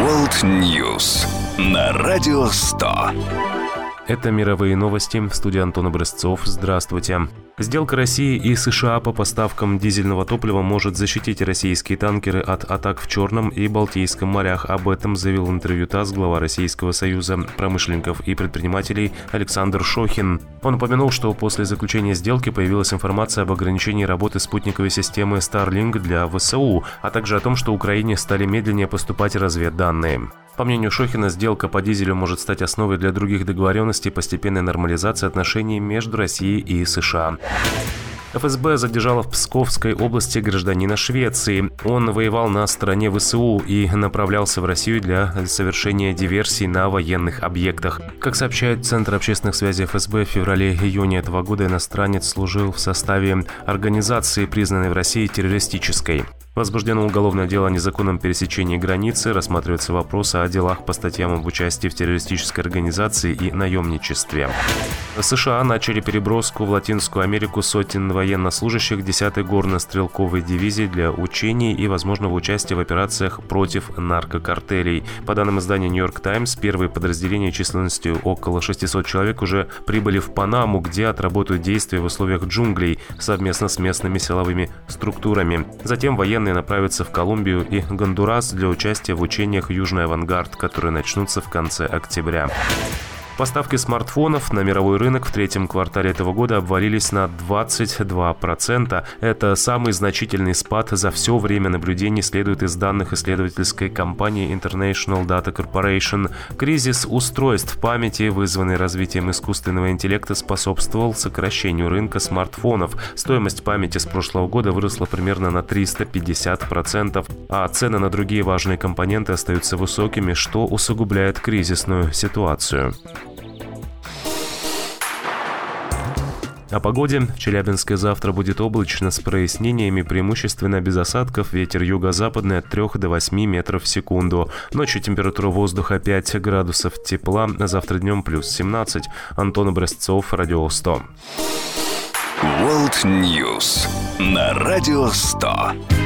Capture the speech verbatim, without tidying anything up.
World News на Радио сто. Это мировые новости. В студии Антон Образцов. Здравствуйте. Сделка России и США по поставкам дизельного топлива может защитить российские танкеры от атак в Черном и Балтийском морях. Об этом заявил в интервью ТАСС глава Российского союза промышленников и предпринимателей Александр Шохин. Он упомянул, что после заключения сделки появилась информация об ограничении работы спутниковой системы Starlink для ВСУ, а также о том, что Украине стали медленнее поступать разведданные. По мнению Шохина, сделка по дизелю может стать основой для других договоренностей постепенной нормализации отношений между Россией и США. эф эс бэ задержала в Псковской области гражданина Швеции. Он воевал на стороне ВСУ и направлялся в Россию для совершения диверсий на военных объектах. Как сообщает Центр общественных связей эф эс бэ, в феврале-июне этого года иностранец служил в составе организации, признанной в России террористической. Возбуждено уголовное дело о незаконном пересечении границы, рассматривается вопрос о делах по статьям об участии в террористической организации и наемничестве. США начали переброску в Латинскую Америку сотен военнослужащих десятой горно-стрелковой дивизии для учений и возможного участия в операциях против наркокартелей. По данным издания «Нью-Йорк Таймс», первые подразделения численностью около шестисот человек уже прибыли в Панаму, где отработают действия в условиях джунглей совместно с местными силовыми структурами. Затем военные направятся в Колумбию и Гондурас для участия в учениях «Южный авангард», которые начнутся в конце октября. Поставки смартфонов на мировой рынок в третьем квартале этого года обвалились на двадцать два процента. Это самый значительный спад за все время наблюдений, следует из данных исследовательской компании International Data Corporation. Кризис устройств памяти, вызванный развитием искусственного интеллекта, способствовал сокращению рынка смартфонов. Стоимость памяти с прошлого года выросла примерно на триста пятьдесят процентов, а цены на другие важные компоненты остаются высокими, что усугубляет кризисную ситуацию. О погоде. В Челябинске завтра будет облачно с прояснениями, преимущественно без осадков, ветер юго-западный от трёх до восьми метров в секунду. Ночью температура воздуха пять градусов тепла, а завтра днем плюс семнадцать. Антон Образцов, Радио сто. World News на Радио сто.